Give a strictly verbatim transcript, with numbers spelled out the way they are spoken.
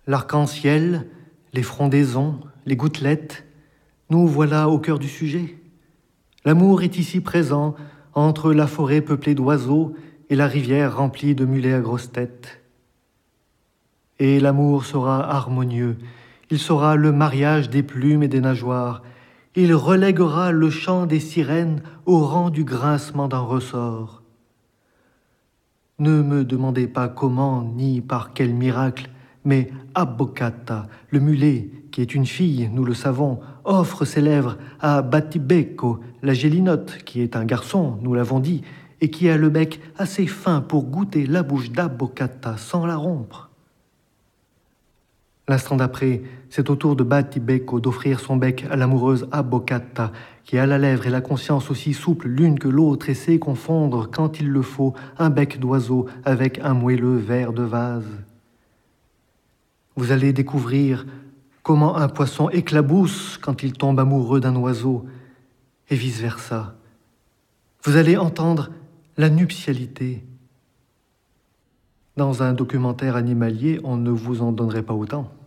L'arc-en-ciel, les frondaisons, les gouttelettes, nous voilà au cœur du sujet. L'amour est ici présent entre la forêt peuplée d'oiseaux et la rivière remplie de mulets à grosse tête. Et l'amour sera harmonieux, il sera le mariage des plumes et des nageoires, il relèguera le chant des sirènes au rang du grincement d'un ressort. Ne me demandez pas comment ni par quel miracle, mais Abbocata, le mulet, qui est une fille, nous le savons, offre ses lèvres à Battibecco, la gélinote, qui est un garçon, nous l'avons dit, et qui a le bec assez fin pour goûter la bouche d'Abbocata sans la rompre. L'instant d'après, c'est au tour de Battibecco d'offrir son bec à l'amoureuse Abbocata, qui a la lèvre et la conscience aussi souples l'une que l'autre et sait confondre, quand il le faut, un bec d'oiseau avec un moelleux verre de vase. Vous allez découvrir comment un poisson éclabousse quand il tombe amoureux d'un oiseau, et vice-versa. Vous allez entendre la nuptialité. Dans un documentaire animalier, on ne vous en donnerait pas autant.